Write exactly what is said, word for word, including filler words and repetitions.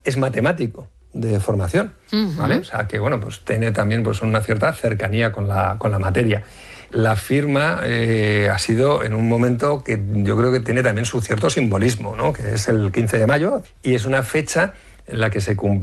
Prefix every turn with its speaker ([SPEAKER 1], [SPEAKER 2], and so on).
[SPEAKER 1] es matemático de formación, uh-huh. ¿vale? O sea, que bueno, pues tiene también pues, una cierta cercanía con la, con la materia. La firma eh, ha sido en un momento que yo creo que tiene también su cierto simbolismo, ¿no? Que es el quince de mayo, y es una fecha en la que se cumple